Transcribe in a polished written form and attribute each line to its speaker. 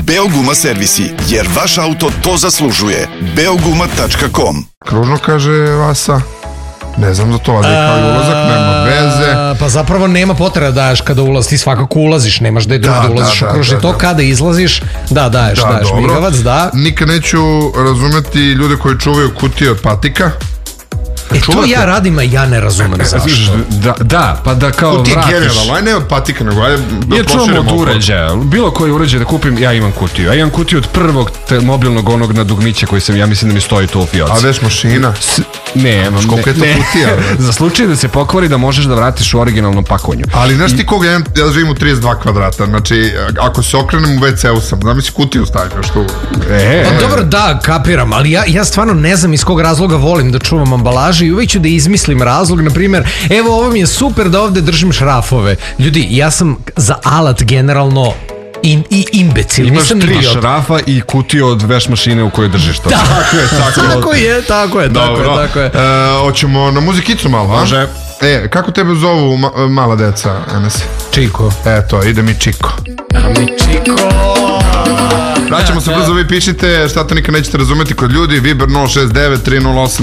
Speaker 1: Beoguma servisi, jer vaš auto to zaslužuje. Beoguma.com.
Speaker 2: Kružno, kaže Vasa. Ne znam za to, ali kao i ulazak, nema veze.
Speaker 3: Pa zapravo nema potreba da daješ kada ulazi, ti svakako ulaziš, nemaš da je drugo da ulaziš u kružni tok, kada izlaziš, daješ migavac, da.
Speaker 2: Nikad neću razumeti ljude koji čuvaju kutije od patika.
Speaker 3: To ja radim, a ja ne razumem zašto.
Speaker 4: Da, pa da kao vratiš.
Speaker 2: Kutije generalno, aj ne od patika, nego ajde da
Speaker 4: ja čuvam od uređaja, bilo koji uređaj da kupim, ja imam kutiju. Ja imam kutiju od prvog mobilnog onog na dugmiće koji sam, ja mislim da mi stoji tu u fioci.
Speaker 2: A veš mašina?
Speaker 4: Ne.
Speaker 2: Koliko je to kutija?
Speaker 4: Za slučaj da se pokvari da možeš da vratiš u originalnom pakovanju.
Speaker 2: Ali znaš ti koga, ja živim u 32 kvadrata, znači ako se okrenem u WC-u sam, da mi si kutiju stavljaš tu.
Speaker 3: Dobro, da, kapiram, ali ja stvarno ne znam iz kog razloga volim da čuvam ambalaže i uvijek ću da izmislim razlog, na primjer, evo ovo mi je super da ovde držim šrafove. Ljudi, ja sam za alat generalno i imbecil.
Speaker 4: Imaš 3 šrafa i kutiju od veš mašine u kojoj držiš to.
Speaker 3: Tako je.
Speaker 2: Hoćemo na muzikicu malo, a?
Speaker 4: Može.
Speaker 2: Kako tebe zovu mala deca, Enes?
Speaker 3: Čiko.
Speaker 2: Eto, ide mi Čiko. Vraćamo se brzo, vi pišite, šta to nikad nećete razumeti kod ljudi, Viber 069 308